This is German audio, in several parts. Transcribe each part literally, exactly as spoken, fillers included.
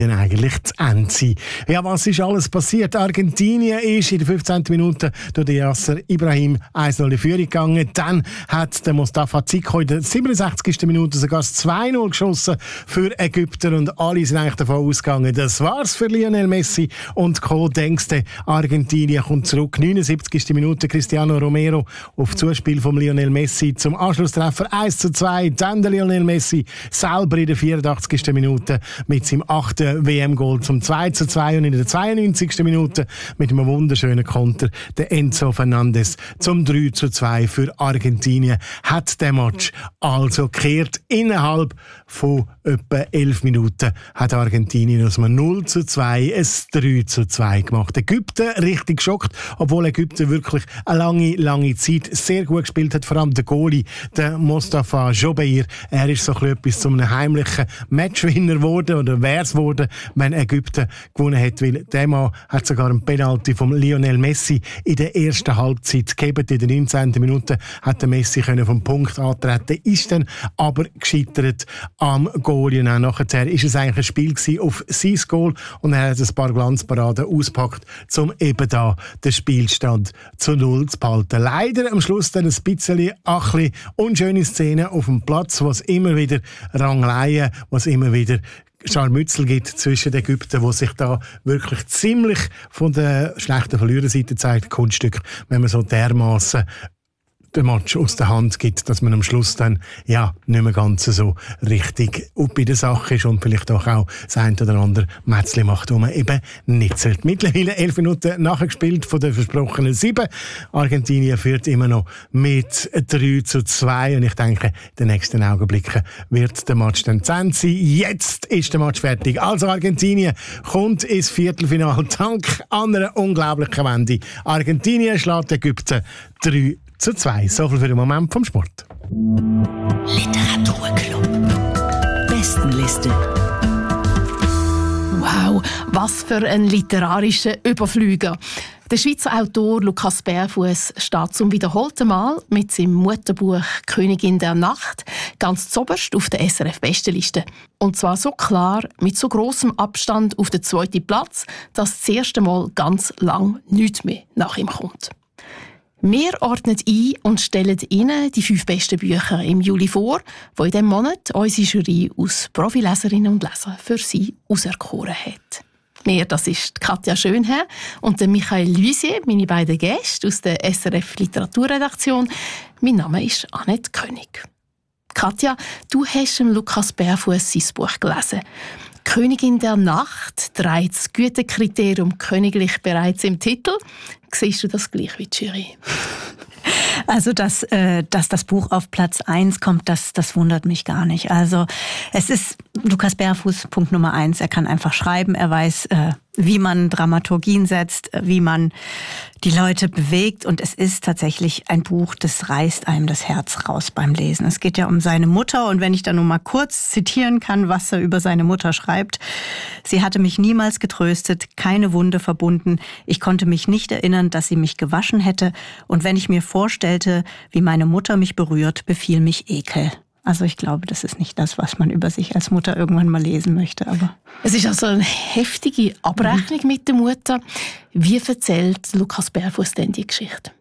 eigentlich zu Ende sein. Ja, was ist alles passiert? Argentinien ist in der fünfzehnten Minute durch den Yasser Ibrahim eins null in Führung gegangen. Dann hat der Mustafa Ziko in der siebenundsechzigsten Minute sogar das zwei null geschossen für Ägypter und alle sind eigentlich davon ausgegangen, das war's für Lionel Messi und Co. Denkste, Argentinien kommt zurück. neunundsiebzigste Minute Cristiano Romero auf Zuspiel von Lionel Messi zum Anschlusstreffer eins zu zwei. Dann der Lionel Messi selber in der vierundachtzigsten Minute mit seinem achten W M-Goal zum zwei zu zwei und in der zweiundneunzigsten Minute mit einem wunderschönen Konter der Enzo Fernandes zum drei zu zwei für Argentinien hat der Match also gekehrt. Innerhalb von etwa elf Minuten hat Argentinien aus einem null zu zwei ein drei zu zwei gemacht. Ägypten richtig geschockt, obwohl Ägypten wirklich eine lange, lange Zeit sehr gut gespielt hat. Vor allem der Goalie, der Mostafa Jobeir, er ist so etwas zu einem heimlichen Matchwinner geworden oder wär's geworden, wenn Ägypten gewonnen hat, weil der Mann hat sogar einen Penalty von Lionel Messi in der ersten Halbzeit gegeben. In der neunzehnten Minute hat der Messi können vom Punkt antreten, ist dann aber gescheitert am Goal. Und auch nachher ist es eigentlich ein Spiel gewesen auf sein Goal und er hat ein paar Glanzparaden ausgepackt, um eben da den Spielstand zu null zu behalten. Leider am Schluss dann ein bisschen, ein bisschen unschöne Szenen auf dem Platz, was immer wieder Rangleien, was immer wieder Scharmützel gibt zwischen den Ägypten, wo sich da wirklich ziemlich von der schlechten Verliererseite zeigt, Kunststück, wenn man so dermaßen den Match aus der Hand gibt, dass man am Schluss dann ja nicht mehr ganz so richtig bei der Sache ist und vielleicht auch, auch das ein oder andere Mätzchen macht, wo man eben nicht sollte. Mittlerweile elf Minuten nachgespielt von den versprochenen sieben. Argentinien führt immer noch mit drei zu zwei und ich denke, in den nächsten Augenblicken wird der Match dann zu Ende sein. Jetzt ist der Match fertig. Also Argentinien kommt ins Viertelfinale dank einer unglaublichen Wende. Argentinien schlägt Ägypten drei zu zwei. So viel für den Moment vom Sport. Literaturclub. Bestenliste. Wow, was für ein literarischer Überflüger. Der Schweizer Autor Lukas Bärfuss steht zum wiederholten Mal mit seinem Muterbuch «Königin der Nacht» ganz zoberst auf der S R F-Bestenliste. Und zwar so klar, mit so grossem Abstand auf den zweiten Platz, dass das erste Mal ganz lang nichts mehr nach ihm kommt. Wir ordnen ein und stellen Ihnen die fünf besten Bücher im Juli vor, die in diesem Monat unsere Jury aus Profileserinnen und Lesern für Sie auserkoren hat. Mir, das ist Katja Schönherr und der Michael Luisier, meine beiden Gäste aus der S R F Literaturredaktion. Mein Name ist Annette König. Katja, du hast Lukas Bärfuss sein Buch gelesen. «Königin der Nacht» trägt das Gütekriterium königlich bereits im Titel. Siehst du das gleich wie die Jury? Also, dass, äh, dass das Buch auf Platz eins kommt, das, das wundert mich gar nicht. Also, es ist Lukas Bärfuss, Punkt Nummer eins. Er kann einfach schreiben, er weiß, äh, wie man Dramaturgien setzt, wie man die Leute bewegt. Und es ist tatsächlich ein Buch, das reißt einem das Herz raus beim Lesen. Es geht ja um seine Mutter. Und wenn ich da nur mal kurz zitieren kann, was er über seine Mutter schreibt. Sie hatte mich niemals getröstet, keine Wunde verbunden. Ich konnte mich nicht erinnern, dass sie mich gewaschen hätte. Und wenn ich mir vorstellte, wie meine Mutter mich berührt, befiel mich Ekel. Also ich glaube, das ist nicht das, was man über sich als Mutter irgendwann mal lesen möchte. Aber es ist also eine heftige Abrechnung mhm. mit der Mutter. Wie erzählt Lukas Bärfuss denn die Geschichte?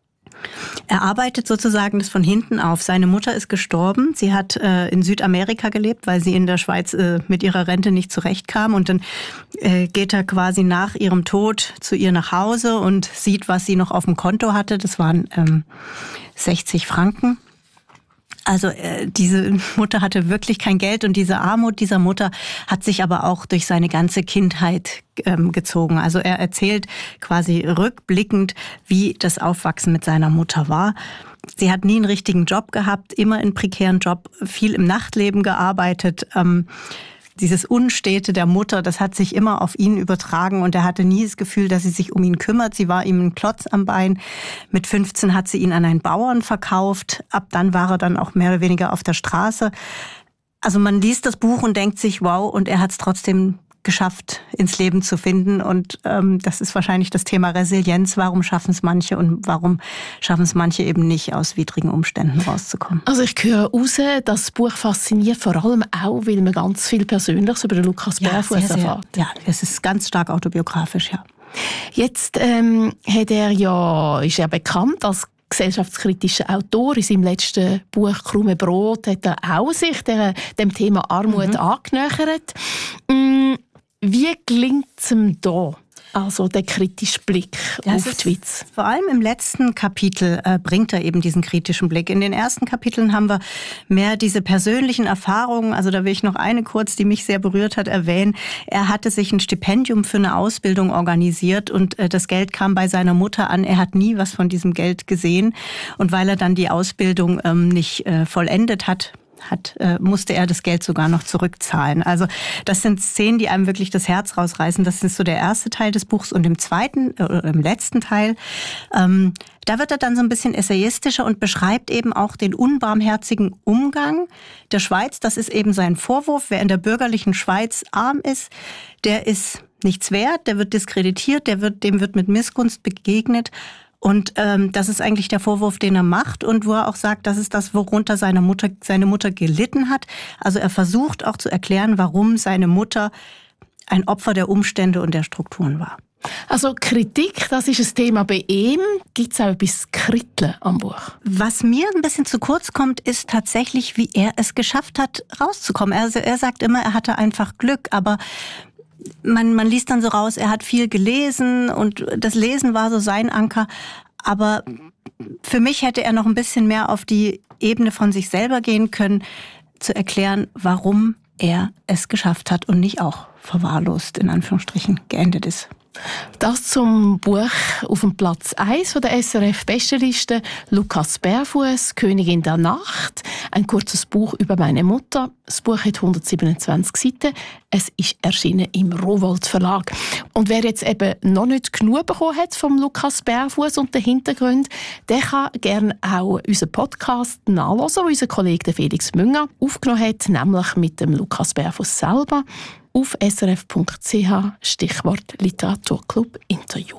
Er arbeitet sozusagen das von hinten auf. Seine Mutter ist gestorben. Sie hat äh, in Südamerika gelebt, weil sie in der Schweiz äh, mit ihrer Rente nicht zurechtkam. Und dann äh, geht er quasi nach ihrem Tod zu ihr nach Hause und sieht, was sie noch auf dem Konto hatte. Das waren ähm, sechzig Franken. Also äh, diese Mutter hatte wirklich kein Geld und diese Armut dieser Mutter hat sich aber auch durch seine ganze Kindheit ähm, gezogen. Also er erzählt quasi rückblickend, wie das Aufwachsen mit seiner Mutter war. Sie hat nie einen richtigen Job gehabt, immer einen prekären Job, viel im Nachtleben gearbeitet. Ähm, Dieses Unstete der Mutter, das hat sich immer auf ihn übertragen und er hatte nie das Gefühl, dass sie sich um ihn kümmert. Sie war ihm ein Klotz am Bein. Mit fünfzehn hat sie ihn an einen Bauern verkauft. Ab dann war er dann auch mehr oder weniger auf der Straße. Also man liest das Buch und denkt sich, wow, und er hat es trotzdem geschafft, ins Leben zu finden. Und ähm, das ist wahrscheinlich das Thema Resilienz. Warum schaffen es manche und warum schaffen es manche eben nicht, aus widrigen Umständen rauszukommen? Also ich höre raus, das Buch fasziniert vor allem auch, weil man ganz viel Persönliches über den Lukas Bärfuss ja, erfährt. Ja, es ist ganz stark autobiografisch, ja. Jetzt ähm, hat er ja, ist er bekannt als gesellschaftskritischer Autor. In seinem letzten Buch «Krumme Brot» hat er auch sich der, dem Thema Armut mhm. angenähert. Wie gelingt es ihm da? Also der kritische Blick das auf die Schweiz. Vor allem im letzten Kapitel äh, bringt er eben diesen kritischen Blick. In den ersten Kapiteln haben wir mehr diese persönlichen Erfahrungen. Also da will ich noch eine kurz, die mich sehr berührt hat, erwähnen. Er hatte sich ein Stipendium für eine Ausbildung organisiert und äh, das Geld kam bei seiner Mutter an. Er hat nie was von diesem Geld gesehen. Und weil er dann die Ausbildung ähm, nicht äh, vollendet hat, Hat, äh, musste er das Geld sogar noch zurückzahlen. Also das sind Szenen, die einem wirklich das Herz rausreißen. Das ist so der erste Teil des Buchs. Und im zweiten, äh, im letzten Teil, ähm, da wird er dann so ein bisschen essayistischer und beschreibt eben auch den unbarmherzigen Umgang der Schweiz. Das ist eben sein Vorwurf. Wer in der bürgerlichen Schweiz arm ist, der ist nichts wert, der wird diskreditiert, der wird, dem wird mit Missgunst begegnet. Und ähm, das ist eigentlich der Vorwurf, den er macht und wo er auch sagt, das ist das, worunter seine Mutter, seine Mutter gelitten hat. Also er versucht auch zu erklären, warum seine Mutter ein Opfer der Umstände und der Strukturen war. Also Kritik, das ist ein Thema bei ihm. Gibt es auch etwas Kritteln am Buch? Was mir ein bisschen zu kurz kommt, ist tatsächlich, wie er es geschafft hat, rauszukommen. Also er sagt immer, er hatte einfach Glück, aber Man, man liest dann so raus, er hat viel gelesen und das Lesen war so sein Anker. Aber für mich hätte er noch ein bisschen mehr auf die Ebene von sich selber gehen können, zu erklären, warum er es geschafft hat und nicht auch verwahrlost, in Anführungsstrichen, geendet ist. Das zum Buch auf dem Platz eins von der S R F-Bestenliste. Lukas Bärfuss, Königin der Nacht. Ein kurzes Buch über meine Mutter. Das Buch hat hundertsiebenundzwanzig Seiten. Es ist erschienen im Rowohlt Verlag. Und wer jetzt eben noch nicht genug bekommen hat vom Lukas Bärfuss und den Hintergründen, der kann gerne auch unseren Podcast nachhören, den unser Kollege Felix Münger aufgenommen hat, nämlich mit dem Lukas Bärfuss selber. Auf s r f punkt c h, Stichwort Literaturclub Interview.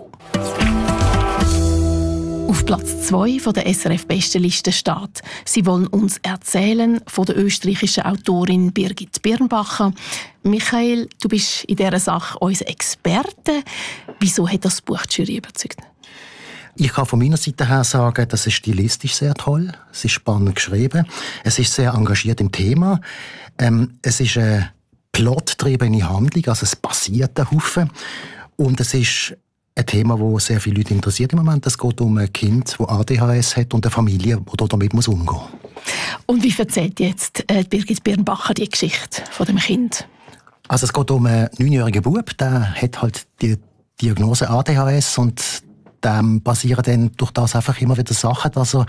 Auf Platz zwei von der S R F-Bestenliste steht «Sie wollen uns erzählen» von der österreichischen Autorin Birgit Birnbacher. Michael, du bist in dieser Sache unser Experte. Wieso hat das Buch die Jury überzeugt? Ich kann von meiner Seite her sagen, das ist stilistisch sehr toll. Es ist spannend geschrieben. Es ist sehr engagiert im Thema. Ähm, es ist eine plotgetriebene Handlung, also es passiert ein Haufen. Und es ist ein Thema, das sehr viele Leute interessiert im Moment. Es geht um ein Kind, das A D H S hat und eine Familie, die damit muss umgehen muss. Und wie erzählt jetzt äh, Birgit Birnbacher die Geschichte von dem Kind? Also es geht um einen neunjährigen Bub, der hat halt die Diagnose A D H S und dem passieren dann durch das einfach immer wieder Sachen, dass er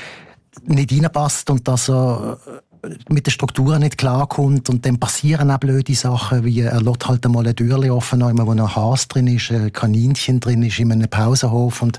nicht reinpasst und dass er mit den Strukturen nicht klarkommt und dann passieren auch blöde Sachen, wie er lässt halt einmal eine Türe offen, wo ein Hase drin ist, ein Kaninchen drin ist in einem Pausenhof und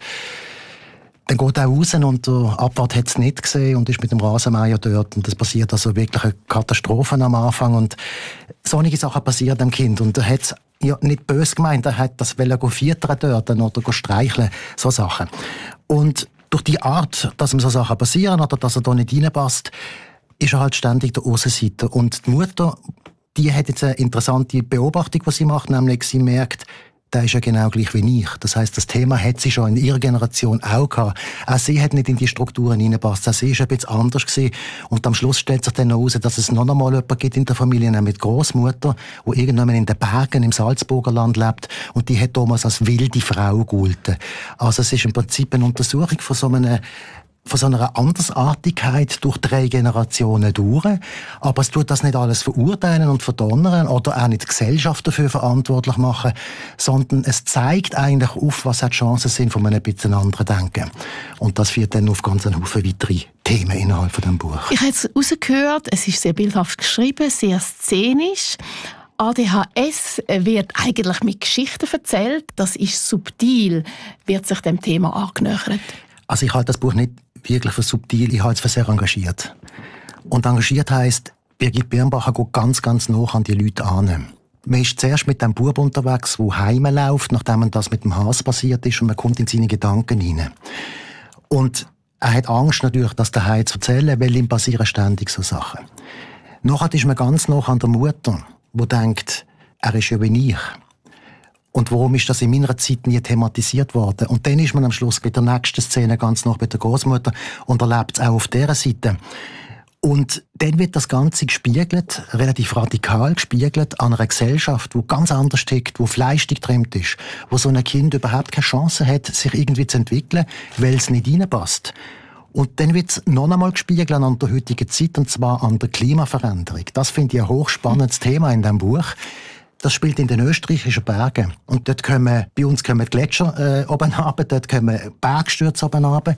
dann geht er raus und der Abwart hat es nicht gesehen und ist mit dem Rasenmäher dort und es passiert also wirklich eine Katastrophe am Anfang und solche Sachen passieren dem Kind und er hat es ja nicht böse gemeint, er hat das wollen füttern dort oder streicheln, so Sachen. Und durch die Art, dass ihm so Sachen passieren oder dass er da nicht reinpasst, ist er halt ständig der Aussenseiter. Und die Mutter, die hat jetzt eine interessante Beobachtung, was sie macht, nämlich sie merkt, der ist ja genau gleich wie ich. Das heisst, das Thema hat sie schon in ihrer Generation auch gehabt. Auch sie hat nicht in die Strukturen hineingepasst. Auch sie war ein bisschen anders gewesen. Und am Schluss stellt sich dann heraus, dass es noch einmal jemanden gibt in der Familie, nämlich die Großmutter, die irgendwann in den Bergen im Salzburger Land lebt. Und die hat damals als wilde Frau gegolten. Also es ist im Prinzip eine Untersuchung von so einem von so einer Andersartigkeit durch drei Generationen durch. Aber es tut das nicht alles verurteilen und verdonnern oder auch nicht die Gesellschaft dafür verantwortlich machen, sondern es zeigt eigentlich auf, was auch die Chancen sind von einem bisschen anderen Denken. Und das führt dann auf ganz einen Haufen weitere Themen innerhalb von dem Buch. Ich habe jetzt herausgehört, es ist sehr bildhaft geschrieben, sehr szenisch. A D H S wird eigentlich mit Geschichten erzählt. Das ist subtil, wird sich dem Thema angenähert. Also ich halte das Buch nicht wirklich für subtil, ich halte es für sehr engagiert. Und engagiert heisst, Birgit Birnbacher geht ganz, ganz nah an die Leute an. Man ist zuerst mit dem Bub unterwegs, der heimläuft, nachdem das mit dem Hase passiert ist, und man kommt in seine Gedanken hinein. Und er hat Angst natürlich, das daheim zu erzählen, weil ihm passieren ständig so Sachen. Nachher ist man ganz nah an der Mutter, die denkt, er ist ja wie ich. Und warum ist das in meiner Zeit nie thematisiert worden? Und dann ist man am Schluss bei der nächsten Szene ganz nah bei der Großmutter und erlebt es auch auf dieser Seite. Und dann wird das Ganze gespiegelt, relativ radikal gespiegelt, an einer Gesellschaft, die ganz anders tickt, die fleischig getrimmt ist, wo so ein Kind überhaupt keine Chance hat, sich irgendwie zu entwickeln, weil es nicht reinpasst. Und dann wird es noch einmal gespiegelt an der heutigen Zeit, und zwar an der Klimaveränderung. Das finde ich ein hochspannendes Thema in diesem Buch. Das spielt in den österreichischen Bergen. Und dort kommen, bei uns kommen die Gletscher äh, oben runter, dort kommen Bergstürze oben runter.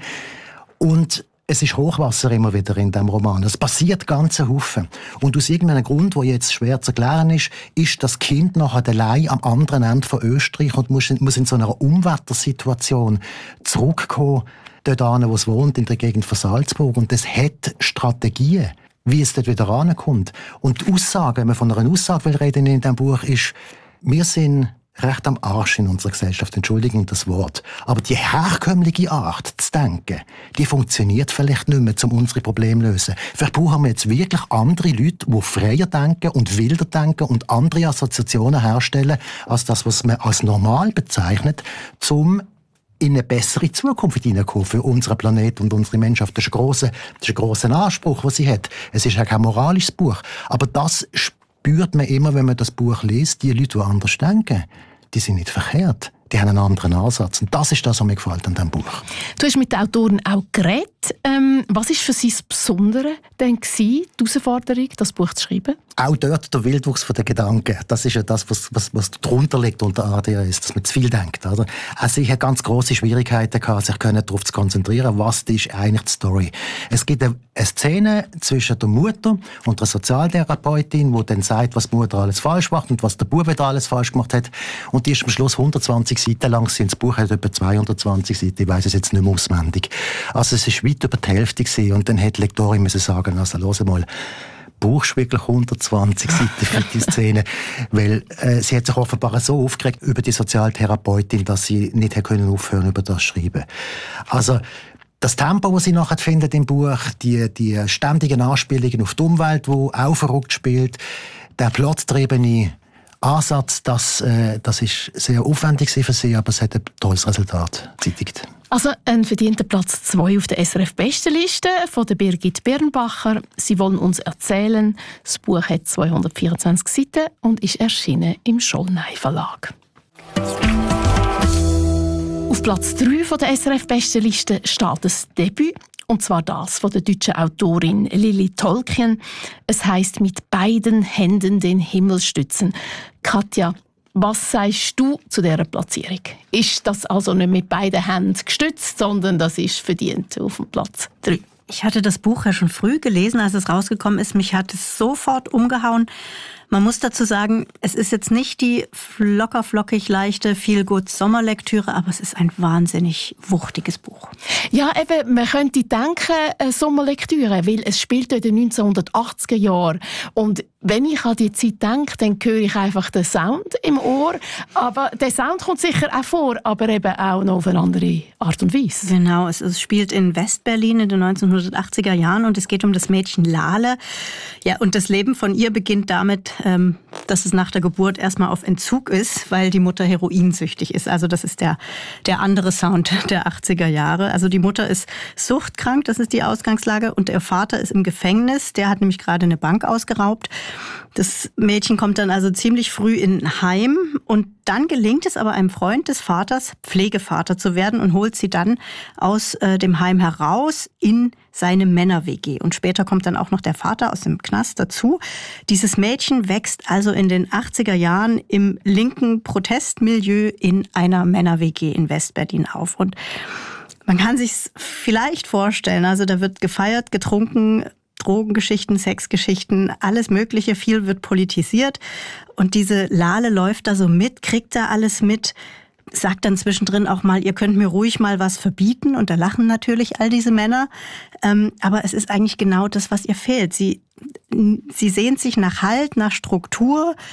Und es ist Hochwasser immer wieder in diesem Roman. Es passiert ganze Haufen. Und aus irgendeinem Grund, der jetzt schwer zu erklären ist, ist das Kind nachher allein am anderen Ende von Österreich und muss in, muss in so einer Umwettersituation zurückkommen, dort an, wo es wohnt, in der Gegend von Salzburg. Und das hat Strategien, wie es dort wieder rankommt. Und die Aussage, wenn man von einer Aussage will reden in diesem Buch, ist, wir sind recht am Arsch in unserer Gesellschaft, Entschuldigung das Wort. Aber die herkömmliche Art zu denken, die funktioniert vielleicht nicht mehr, um unsere Probleme zu lösen. Vielleicht brauchen wir jetzt wirklich andere Leute, die freier denken und wilder denken und andere Assoziationen herstellen, als das, was man als normal bezeichnet, um in eine bessere Zukunft hineinkommen für unseren Planeten und unsere Menschheit. Das ist ein grosser, das ist ein grosser Anspruch, den sie hat. Es ist ja kein moralisches Buch. Aber das spürt man immer, wenn man das Buch liest. Die Leute, die anders denken, die sind nicht verkehrt. Die haben einen anderen Ansatz. Und das ist das, was mir gefällt an diesem Buch. Du hast mit den Autoren auch geredet. Ähm, was war für Sie das Besondere denn gewesen, die Herausforderung, das Buch zu schreiben? Auch dort der Wildwuchs der Gedanken. Das ist ja das, was, was, was darunter liegt unter A D H S, dass man zu viel denkt. Oder? Also ich hatte ganz grosse Schwierigkeiten gehabt, sich darauf zu konzentrieren, was ist eigentlich die Story. Es gibt eine Szene zwischen der Mutter und der Sozialtherapeutin, die dann sagt, was die Mutter alles falsch macht und was der Bub wieder alles falsch gemacht hat. Und die ist am Schluss hundertzwanzig Seiten lang. Das Buch hat etwa zweihundertzwanzig Seiten. Ich weiss es jetzt nicht mehr auswendig. Also es war weit über die Hälfte gewesen. Und dann hat die Lektorin müssen sagen, also hör mal, brauchst du wirklich hundertzwanzig Seiten für die Szene? Weil äh, sie hat sich offenbar so aufgeregt über die Sozialtherapeutin, dass sie nicht können aufhören über das Schreiben. Also das Tempo, das sie nachher findet im Buch, die, die ständigen Anspielungen auf die Umwelt, die auch verrückt spielt, der plottriebene Ansatz, das, äh, das ist sehr aufwendig für sie, aber es hat ein tolles Resultat gezeitigt. Also ein verdienter Platz zwei auf der S R F-Bestenliste von der Birgit Birnbacher. Sie wollen uns erzählen. Das Buch hat zweihundertvierundzwanzig Seiten und ist erschienen im Schollnay Verlag. Auf Platz drei von der S R F-Bestenliste steht das Debüt. Und zwar das von der deutschen Autorin Lili Tolkien. Es heisst «Mit beiden Händen den Himmel stützen». Katja, was sagst du zu dieser Platzierung? Ist das also nicht mit beiden Händen gestützt, sondern das ist verdient auf dem Platz drei? Ich hatte das Buch ja schon früh gelesen, als es rausgekommen ist. Mich hat es sofort umgehauen. Man muss dazu sagen, es ist jetzt nicht die locker flockig leichte Feel-Good-Sommerlektüre, aber es ist ein wahnsinnig wuchtiges Buch. Ja, eben, man könnte denken, eine Sommerlektüre, weil es spielt in den neunzehnhundertachtziger Jahren. Und wenn ich an die Zeit denke, dann höre ich einfach den Sound im Ohr. Aber der Sound kommt sicher auch vor, aber eben auch noch auf eine andere Art und Weise. Genau, es, es spielt in Westberlin in den neunzehnhundertachtziger Jahren und es geht um das Mädchen Lale. Ja, und das Leben von ihr beginnt damit, ähm, dass es nach der Geburt erstmal auf Entzug ist, weil die Mutter heroinsüchtig ist. Also das ist der, der andere Sound der achtziger Jahre. Also die Mutter ist suchtkrank, das ist die Ausgangslage, und ihr Vater ist im Gefängnis. Der hat nämlich gerade eine Bank ausgeraubt. Das Mädchen kommt dann also ziemlich früh in ein Heim und dann gelingt es aber einem Freund des Vaters, Pflegevater zu werden, und holt sie dann aus äh, dem Heim heraus in seine Männer-W G. Und später kommt dann auch noch der Vater aus dem Knast dazu. Dieses Mädchen wächst also in den achtziger Jahren im linken Protestmilieu in einer Männer-W G in Westberlin auf. Und man kann sich's vielleicht vorstellen, also da wird gefeiert, getrunken, Drogengeschichten, Sexgeschichten, alles Mögliche, viel wird politisiert. Und diese Lale läuft da so mit, kriegt da alles mit, sagt dann zwischendrin auch mal, ihr könnt mir ruhig mal was verbieten. Und da lachen natürlich all diese Männer. Ähm, aber es ist eigentlich genau das, was ihr fehlt. Sie, sie sehnt sich nach Halt, nach Struktur.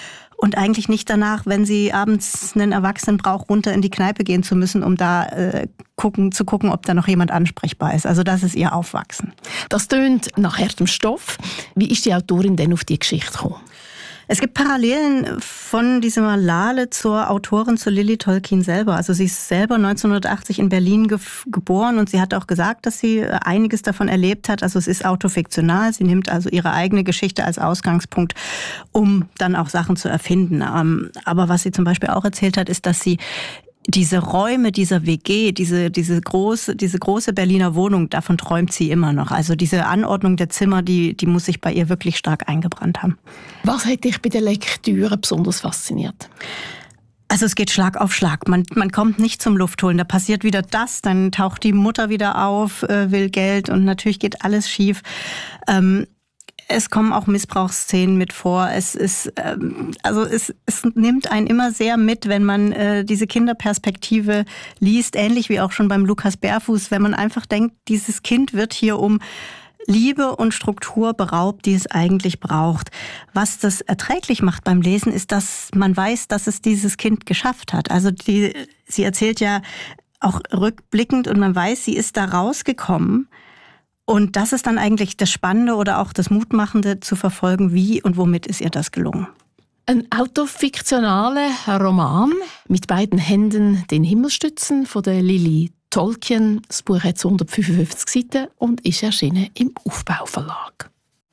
und eigentlich nicht danach, wenn sie abends einen Erwachsenen braucht, runter in die Kneipe gehen zu müssen, um da äh, gucken, zu gucken, ob da noch jemand ansprechbar ist. Also das ist ihr Aufwachsen. Das tönt nach härtem Stoff. Wie ist die Autorin denn auf die Geschichte gekommen? Es gibt Parallelen von dieser Malale zur Autorin, zur Lily Tolkien selber. Also sie ist selber neunzehnhundertachtzig in Berlin ge- geboren und sie hat auch gesagt, dass sie einiges davon erlebt hat. Also es ist autofiktional. Sie nimmt also ihre eigene Geschichte als Ausgangspunkt, um dann auch Sachen zu erfinden. Aber was sie zum Beispiel auch erzählt hat, ist, dass sie diese Räume dieser W G, diese, diese große, diese große Berliner Wohnung, davon träumt sie immer noch. Also diese Anordnung der Zimmer, die, die muss sich bei ihr wirklich stark eingebrannt haben. Was hat dich bei der Lektüre besonders fasziniert? Also es geht Schlag auf Schlag. Man, man kommt nicht zum Luftholen. Da passiert wieder das, dann taucht die Mutter wieder auf, äh, will Geld und natürlich geht alles schief. Ähm, Es kommen auch Missbrauchsszenen mit vor. Es ist, ähm, also es, es nimmt einen immer sehr mit, wenn man äh, diese Kinderperspektive liest, ähnlich wie auch schon beim Lukas Bärfuß, wenn man einfach denkt, dieses Kind wird hier um Liebe und Struktur beraubt, die es eigentlich braucht. Was das erträglich macht beim Lesen, ist, dass man weiß, dass es dieses Kind geschafft hat. Also die, sie erzählt ja auch rückblickend und man weiß, sie ist da rausgekommen. Und das ist dann eigentlich das Spannende oder auch das Mutmachende zu verfolgen, wie und womit ist ihr das gelungen. Ein autofiktionaler Roman mit beiden Händen den Himmel stützen von der Lily Tolkien. Das Buch hat hundertfünfundfünfzig Seiten und ist erschienen im Aufbau-Verlag.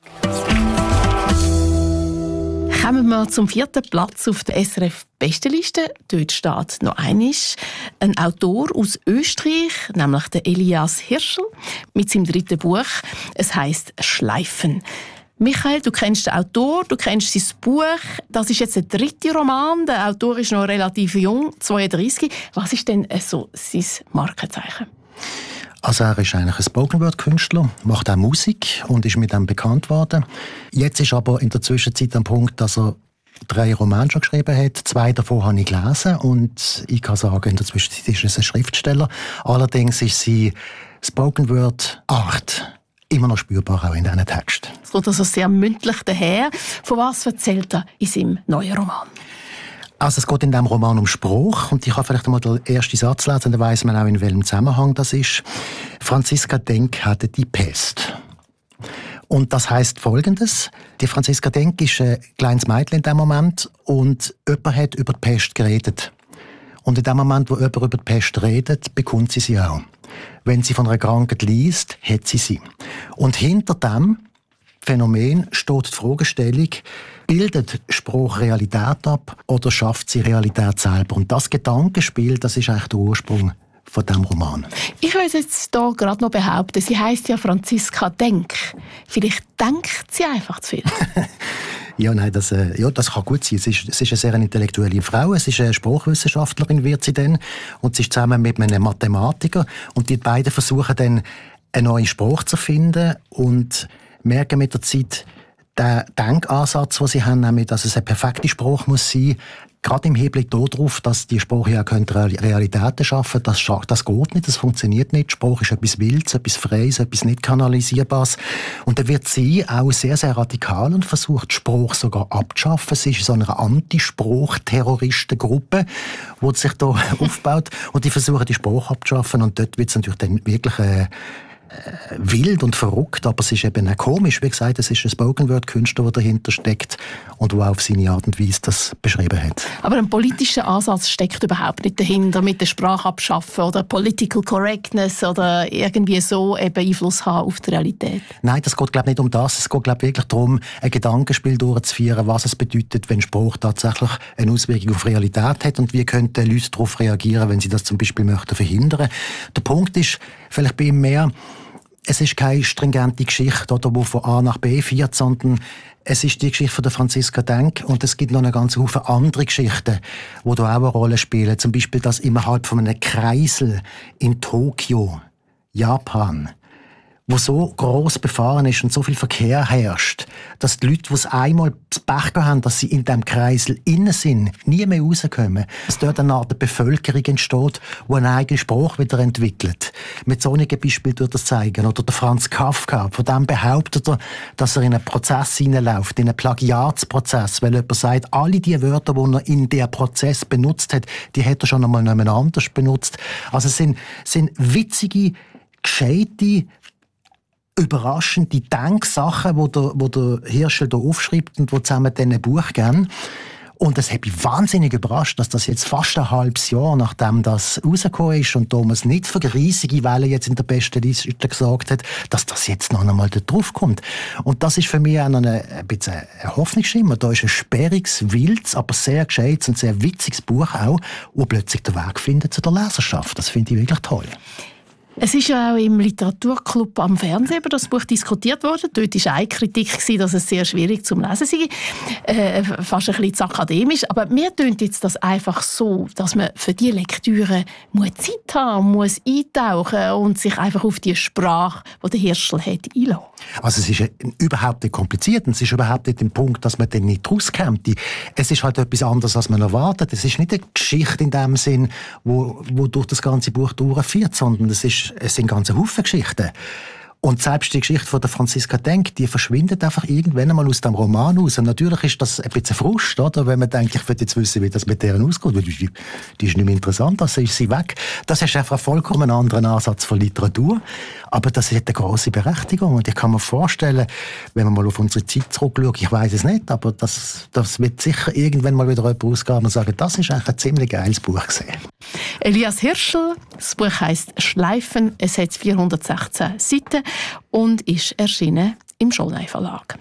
Kommen wir zum vierten Platz auf der S R F-Bestenliste. Dort steht noch einmal ein Autor aus Österreich, nämlich der Elias Hirschl, mit seinem dritten Buch. Es heisst «Schleifen». Michael, du kennst den Autor, du kennst sein Buch. Das ist jetzt der dritte Roman. Der Autor ist noch relativ jung, zweiunddreissig. Was ist denn so sein Markenzeichen? Also er ist eigentlich ein Spoken-Word-Künstler, macht auch Musik und ist mit dem bekannt worden. Jetzt ist aber in der Zwischenzeit am Punkt, dass er drei Romane schon geschrieben hat. Zwei davon habe ich gelesen und ich kann sagen, in der Zwischenzeit ist er ein Schriftsteller. Allerdings ist seine Spoken-Word-Art immer noch spürbar, auch in diesen Texten. Es geht also sehr mündlich daher. Von was erzählt er in seinem neuen Roman? Also es geht in diesem Roman um Spruch und ich kann vielleicht einmal den ersten Satz lesen, dann weiss man auch, in welchem Zusammenhang das ist. Franziska Denk hatte die Pest. Und das heisst Folgendes: Die Franziska Denk ist ein kleines Mädchen in diesem Moment und jemand hat über die Pest geredet. Und in dem Moment, wo jemand über die Pest redet, bekommt sie sie auch. Wenn sie von einer Krankheit liest, hat sie sie. Und hinter dem Phänomen steht die Fragestellung, bildet Spruch Realität ab oder schafft sie Realität selber? Und das Gedankenspiel, das ist eigentlich der Ursprung von diesem Roman. Ich will jetzt hier gerade noch behaupten, sie heisst ja Franziska Denk. Vielleicht denkt sie einfach zu viel. Ja, nein, das, äh, ja, das kann gut sein. Es ist, es ist eine sehr intellektuelle Frau, es ist eine Sprachwissenschaftlerin, wird sie dann. Und sie ist zusammen mit einem Mathematiker. Und die beiden versuchen dann, einen neuen Spruch zu finden und merken mit der Zeit, der Denkansatz, den sie haben, nämlich, dass es ein perfekter Spruch muss sein, gerade im Hinblick darauf, dass die Sprache ja Realitäten schaffen können, das, das geht nicht, das funktioniert nicht. Sprache ist etwas Wildes, etwas Freies, etwas nicht kanalisierbares. Und dann wird sie auch sehr, sehr radikal und versucht, Sprache sogar abzuschaffen. Sie ist in so einer Anti-Spruch-Terroristengruppe, die sich da aufbaut. Und die versuchen, die Sprache abzuschaffen. Und dort wird es natürlich dann wirklich äh, wild und verrückt, aber es ist eben auch komisch. Wie gesagt, es ist ein Spoken-Word-Künstler, der dahinter steckt und der auf seine Art und Weise das beschrieben hat. Aber ein politischer Ansatz steckt überhaupt nicht dahinter, mit der Sprache abschaffen oder Political Correctness oder irgendwie so eben Einfluss haben auf die Realität. Nein, das geht, glaube ich, nicht um das. Es geht, glaube ich, wirklich darum, ein Gedankenspiel durchzuführen, was es bedeutet, wenn Sprache tatsächlich eine Auswirkung auf Realität hat und wie könnten Leute darauf reagieren, wenn sie das zum Beispiel möchten verhindern. Der Punkt ist vielleicht bei ihm mehr, es ist keine stringente Geschichte, oder, die von A nach B führt, sondern es ist die Geschichte von der Franziska Denk und es gibt noch eine ganze Haufen andere Geschichten, die da auch eine Rolle spielen. Zum Beispiel, dass innerhalb von einem Kreisel in Tokio, Japan, wo so gross befahren ist und so viel Verkehr herrscht, dass die Leute, die es einmal das Pech haben, dass sie in diesem Kreisel innen sind, nie mehr rauskommen. Dass dort eine Art Bevölkerung entsteht, die einen eigenen Spruch wieder entwickelt. Mit solchen Beispielen würde das zeigen. Oder der Franz Kafka, von dem behauptet er, dass er in einen Prozess hineinläuft, in einen Plagiatsprozess, weil jemand sagt, alle die Wörter, die er in der Prozess benutzt hat, die hat er schon einmal jemand anders benutzt. Also es sind, sind witzige, gescheite, überraschende Denksachen, die der, wo der Hirschl hier aufschreibt und die zusammen in ein Buch geben. Und das hat mich wahnsinnig überrascht, dass das jetzt fast ein halbes Jahr, nachdem das rausgekommen ist und Thomas nicht für riesige Wellen jetzt in der besten Liste gesagt hat, dass das jetzt noch einmal da drauf kommt. Und das ist für mich auch noch eine, ein bisschen ein Hoffnungsschimmer. Da ist ein sperriges, wildes, aber sehr gescheites und sehr witziges Buch auch, das plötzlich den Weg findet zu der Leserschaft. Das finde ich wirklich toll. Es ist ja auch im Literaturclub am Fernsehen über das Buch diskutiert worden. Dort war eine Kritik, dass es sehr schwierig zum Lesen sei. Äh, fast ein bisschen zu akademisch. Aber mir tönt jetzt das einfach so, dass man für diese Lektüre muss Zeit haben muss, eintauchen und sich einfach auf die Sprache, die der Hirschl hat, einlassen. Also es ist überhaupt nicht kompliziert und es ist überhaupt nicht der Punkt, dass man dann nicht rauskommt. Es ist halt etwas anderes, als man erwartet. Es ist nicht eine Geschichte in dem Sinn, wo, wo durch das ganze Buch durchführt, sondern es ist Es sind ganze Haufen Geschichten. Und selbst die Geschichte von der Franziska Denk, die verschwindet einfach irgendwann einmal aus dem Roman raus. Und natürlich ist das ein bisschen Frust, oder? Wenn man denkt, ich will jetzt wissen, wie das mit deren ausgeht. Die, die, die ist nicht mehr interessant, also ist sie weg. Das ist einfach ein vollkommen anderer Ansatz von Literatur. Aber das hat eine grosse Berechtigung. Und ich kann mir vorstellen, wenn man mal auf unsere Zeit zurückschaut, ich weiss es nicht, aber das, das wird sicher irgendwann mal wieder jemand ausgeben und sagen, das ist eigentlich ein ziemlich geiles Buch gewesen. Elias Hirschl, das Buch heisst «Schleifen», es hat vierhundertsechzehn Seiten und ist erschienen im Schollnay Verlag.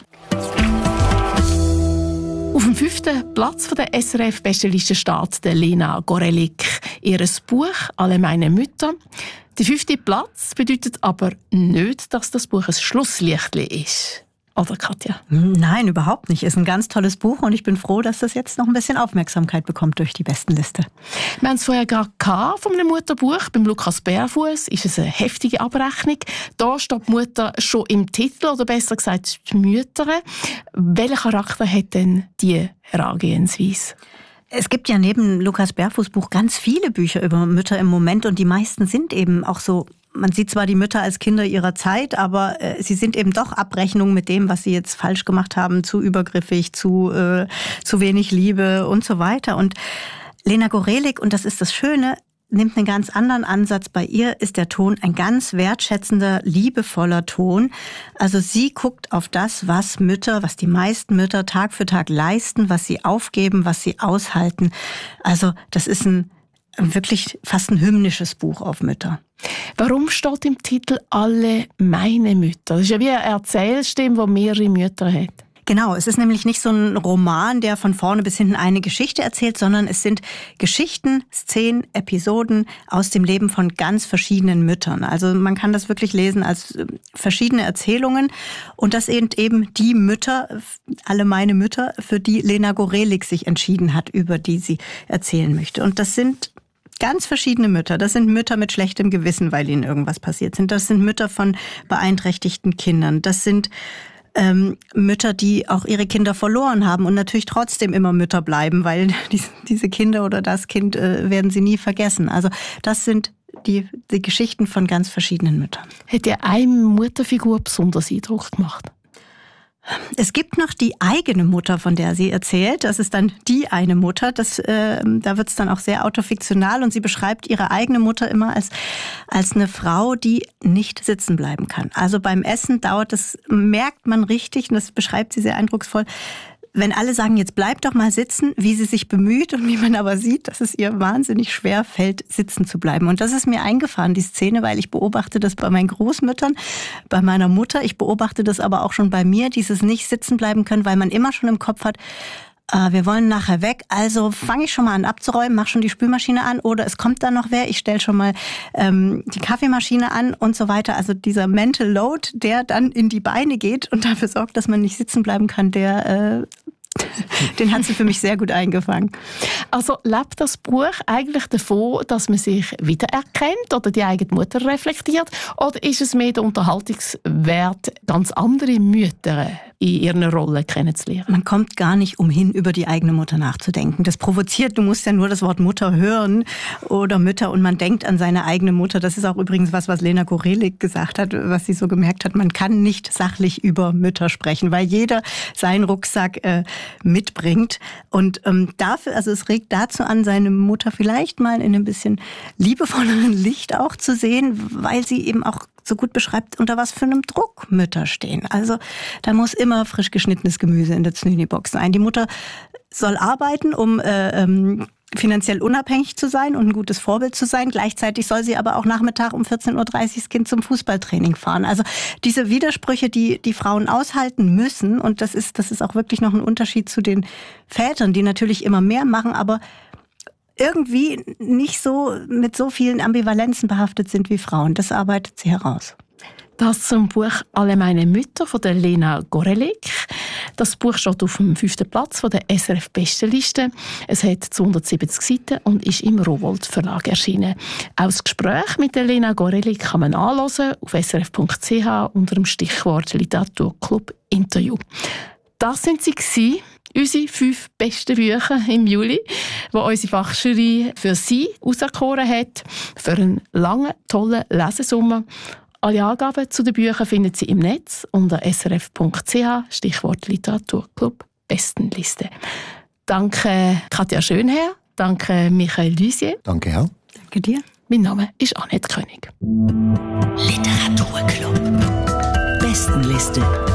Auf dem fünften Platz von der S R F-Bestenliste steht der Lena Gorelik. Ihr Buch «Alle meine Mütter». Der fünfte Platz bedeutet aber nicht, dass das Buch ein Schlusslichtli ist. Oder, Katja? Nein, überhaupt nicht. Es ist ein ganz tolles Buch und ich bin froh, dass das jetzt noch ein bisschen Aufmerksamkeit bekommt durch die Bestenliste. Wir haben es vorher gerade von einem Mutterbuch. Beim Lukas Bärfuss ist es eine heftige Abrechnung. Da steht die Mutter schon im Titel, oder besser gesagt die Mütter. Welchen Charakter hat denn die Herangehensweise? Es gibt ja neben Lukas Bärfuß Buch ganz viele Bücher über Mütter im Moment und die meisten sind eben auch so, man sieht zwar die Mütter als Kinder ihrer Zeit, aber äh, sie sind eben doch Abrechnungen mit dem, was sie jetzt falsch gemacht haben, zu übergriffig, zu, äh, zu wenig Liebe und so weiter. Und Lena Gorelik, und das ist das Schöne, nimmt einen ganz anderen Ansatz. Bei ihr ist der Ton ein ganz wertschätzender, liebevoller Ton. Also sie guckt auf das, was Mütter, was die meisten Mütter Tag für Tag leisten, was sie aufgeben, was sie aushalten. Also das ist ein wirklich fast ein hymnisches Buch auf Mütter. Warum steht im Titel «Alle meine Mütter»? Das ist ja wie eine Erzählstimme, die mehrere Mütter hat. Genau, es ist nämlich nicht so ein Roman, der von vorne bis hinten eine Geschichte erzählt, sondern es sind Geschichten, Szenen, Episoden aus dem Leben von ganz verschiedenen Müttern. Also man kann das wirklich lesen als verschiedene Erzählungen und das sind eben die Mütter, alle meine Mütter, für die Lena Gorelik sich entschieden hat, über die sie erzählen möchte. Und das sind ganz verschiedene Mütter. Das sind Mütter mit schlechtem Gewissen, weil ihnen irgendwas passiert sind. Das sind Mütter von beeinträchtigten Kindern. Das sind Ähm, Mütter, die auch ihre Kinder verloren haben und natürlich trotzdem immer Mütter bleiben, weil die, diese Kinder oder das Kind äh, werden sie nie vergessen. Also das sind die, die Geschichten von ganz verschiedenen Müttern. Hat dir eine Mutterfigur besonders Eindruck gemacht? Es gibt noch die eigene Mutter, von der sie erzählt. Das ist dann die eine Mutter. Das, äh, da wird es dann auch sehr autofiktional und sie beschreibt ihre eigene Mutter immer als, als eine Frau, die nicht sitzen bleiben kann. Also beim Essen dauert das, merkt man richtig, und das beschreibt sie sehr eindrucksvoll, wenn alle sagen, jetzt bleib doch mal sitzen, wie sie sich bemüht und wie man aber sieht, dass es ihr wahnsinnig schwer fällt, sitzen zu bleiben. Und das ist mir eingefahren, die Szene, weil ich beobachte das bei meinen Großmüttern, bei meiner Mutter. Ich beobachte das aber auch schon bei mir, dieses nicht sitzen bleiben können, weil man immer schon im Kopf hat, äh, wir wollen nachher weg, also fange ich schon mal an abzuräumen, mach schon die Spülmaschine an oder es kommt dann noch wer, ich stelle schon mal ähm, die Kaffeemaschine an und so weiter. Also dieser Mental Load, der dann in die Beine geht und dafür sorgt, dass man nicht sitzen bleiben kann, der äh, Den hat sie für mich sehr gut eingefangen. Also lebt das Buch eigentlich davon, dass man sich wiedererkennt oder die eigene Mutter reflektiert? Oder ist es mehr der Unterhaltungswert, ganz andere Mütter in ihren Rollen kennenzulernen? Man kommt gar nicht umhin, über die eigene Mutter nachzudenken. Das provoziert, du musst ja nur das Wort Mutter hören oder Mütter und man denkt an seine eigene Mutter. Das ist auch übrigens was, was Lena Gorelik gesagt hat, was sie so gemerkt hat. Man kann nicht sachlich über Mütter sprechen, weil jeder seinen Rucksack äh, mitbringt. Und ähm, dafür, also es regt dazu an, seine Mutter vielleicht mal in ein bisschen liebevolleren Licht auch zu sehen, weil sie eben auch so gut beschreibt, unter was für einem Druck Mütter stehen. Also da muss immer frisch geschnittenes Gemüse in der Znüni-Box sein. Die Mutter soll arbeiten, um äh, ähm, finanziell unabhängig zu sein und ein gutes Vorbild zu sein. Gleichzeitig soll sie aber auch Nachmittag um vierzehn Uhr dreißig das Kind zum Fußballtraining fahren. Also diese Widersprüche, die die Frauen aushalten müssen, und das ist, das ist auch wirklich noch ein Unterschied zu den Vätern, die natürlich immer mehr machen, aber irgendwie nicht so mit so vielen Ambivalenzen behaftet sind wie Frauen. Das arbeitet sie heraus. Das zum Buch «Alle meine Mütter» von der Lena Gorelik. Das Buch steht auf dem fünften Platz von der S R F-Bestenliste. Es hat zweihundertsiebzig Seiten und ist im Rowohlt Verlag erschienen. Auch das Gespräch mit der Lena Gorelik kann man anhören auf s r f punkt c h unter dem Stichwort Literaturclub Interview. Das sind sie gewesen, unsere fünf besten Bücher im Juli, die unsere Fachjury für Sie auserkoren hat, für einen langen, tollen Lesesommer. Alle Angaben zu den Büchern finden Sie im Netz unter s r f punkt c h, Stichwort Literaturclub Bestenliste. Danke Katja Schönherr, danke Michael Lusier. Danke auch. Danke dir. Mein Name ist Annette König. Literaturclub. Bestenliste.